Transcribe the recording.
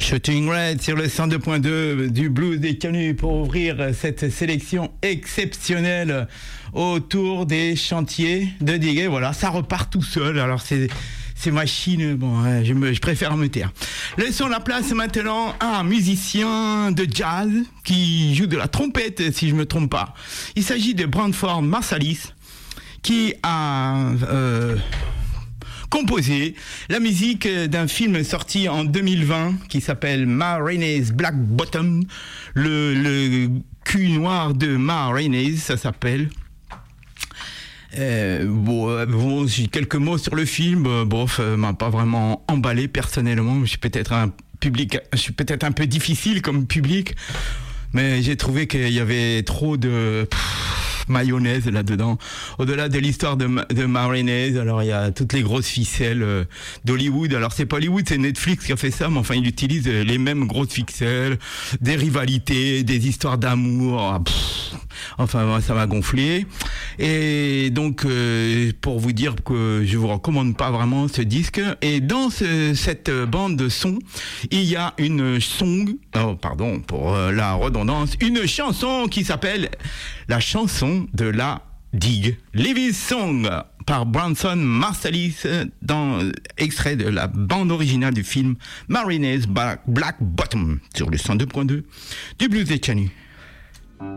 Shooting Red sur le 102.2 du Blues des Canuts pour ouvrir cette sélection exceptionnelle autour des chantiers de Diguet. Voilà, ça repart tout seul. Alors ces machines, bon, je préfère me taire. Laissons la place maintenant à un musicien de jazz qui joue de la trompette, si je me trompe pas. Il s'agit de Branford Marsalis qui a composé la musique d'un film sorti en 2020 qui s'appelle Ma Rainey's Black Bottom, le cul noir de Ma Rainey's, ça s'appelle. Bon, j'ai quelques mots sur le film. M'a pas vraiment emballé personnellement. Je suis peut-être un peu difficile comme public, mais j'ai trouvé qu'il y avait trop de mayonnaise là-dedans. Au-delà de l'histoire de Ma Rainey's, alors il y a toutes les grosses ficelles d'Hollywood. Alors c'est pas Hollywood, c'est Netflix qui a fait ça, mais enfin il utilise les mêmes grosses ficelles, des rivalités, des histoires d'amour. Enfin ça m'a gonflé. Et donc pour vous dire que je vous recommande pas vraiment ce disque. Et dans cette bande de son, il y a une une chanson qui s'appelle la chanson de la digue, Levy's Song, par Branford Marsalis, extrait de la bande originale du film Ma Rainey's Black Bottom sur le 102.2 du Blues des Canuts.